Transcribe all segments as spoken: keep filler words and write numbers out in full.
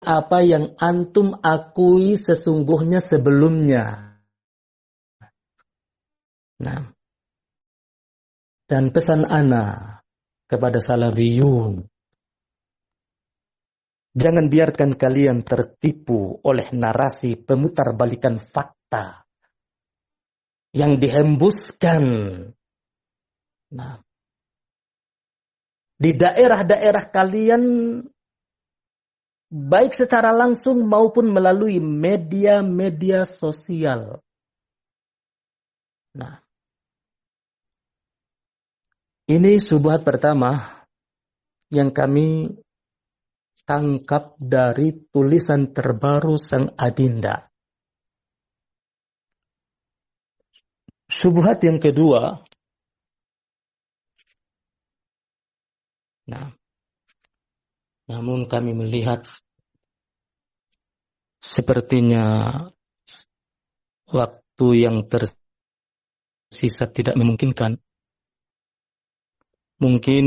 apa yang antum akui sesungguhnya sebelumnya. Nah, dan pesan ana kepada salafiyun, jangan biarkan kalian tertipu oleh narasi pemutarbalikan fakta yang dihembuskan. Nah, di daerah-daerah kalian, baik secara langsung maupun melalui media-media sosial. Nah, ini syubhat pertama yang kami tangkap dari tulisan terbaru Sang Adinda. Syubhat yang kedua, nah, namun kami melihat sepertinya waktu yang tersisa tidak memungkinkan. Mungkin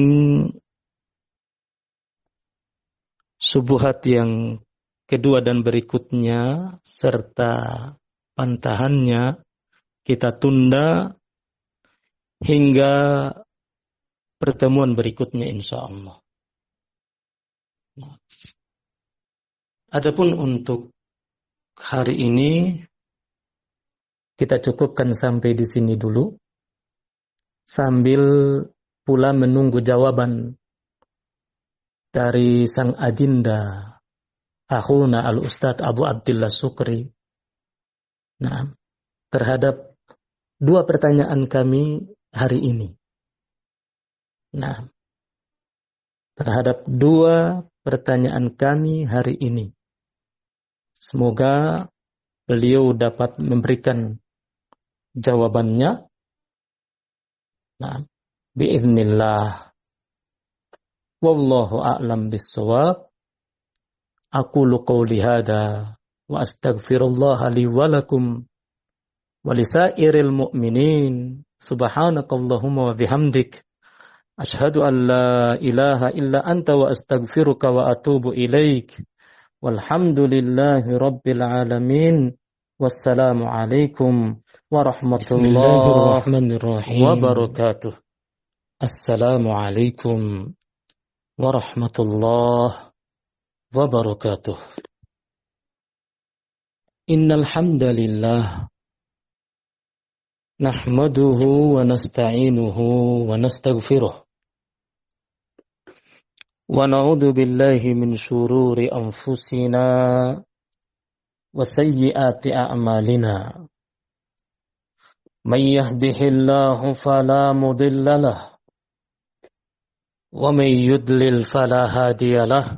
syubhat yang kedua dan berikutnya serta pantahannya kita tunda hingga pertemuan berikutnya insya Allah. Adapun untuk hari ini kita cukupkan sampai di sini dulu, sambil pula menunggu jawaban dari Sang Adinda Akhuna Al-Ustadz Abu Abdillah Sukri. Nah, terhadap dua pertanyaan kami hari ini. Nah, terhadap dua pertanyaan kami hari ini. Semoga beliau dapat memberikan jawabannya. Nah, biiznillah. Wallahu a'lam bis-shawab. Aqulu qawli hadha wa astaghfirullah li wa lakum wa lisairil mu'minin. Subhanakallahumma wa bihamdik. Ashhadu an la ilaha illa anta wa astaghfiruka wa atubu ilaik. Walhamdulillahi rabbil alamin. Wassalamu alaikum warahmatullahi wabarakatuh. Assalamu alaikum warahmatullahi wabarakatuh. Innal hamdalillah nahmaduhu wa nasta'inuhu wa nastaghfiruh. Wa na'udzu billahi min syururi anfusina wa sayyiati a'malina. May yahdihillahu fala mudilla lahu wa may yudlil fala hadiya lahu.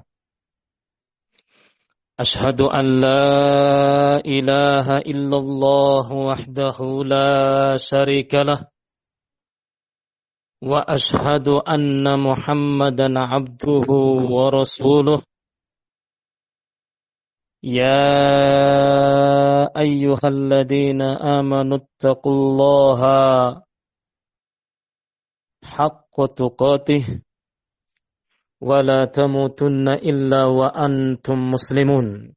Ashhadu an la ilaha illallah wahdahu la syarika lahu wa ashhadu anna Muhammadan abduhu wa rasuluh. Ya ayyuhalladzina amanu taqullaha haqqa tuqatih wa la tamutunna illa wa antum muslimun.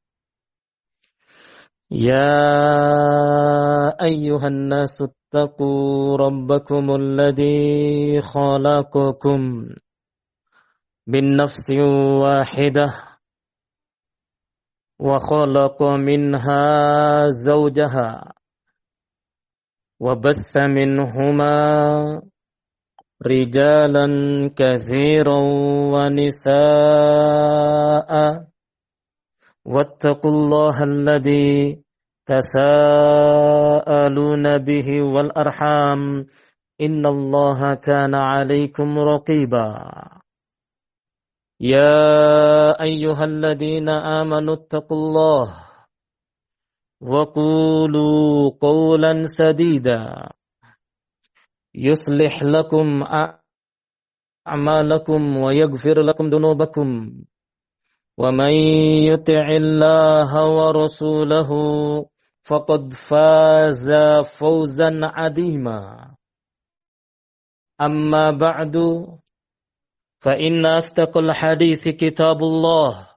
Ya ayyuhan nasu اتقوا ربكم الذي خلقكم من نفس واحدة وخلق منها زوجها وبث منهما رجالا كثيرا ونساء واتقوا الله الذي تساءلون به والأرحام إن الله كان عليكم رقيبا. يا أيها الذين آمنوا اتقوا الله وقولوا قولا سديدا يصلح لكم أعمالكم ويغفر لكم ذنوبكم ومن يطع الله ورسوله فقد فاز فوزا عظيما. أما بعد فإن أصدق الحديث كتاب الله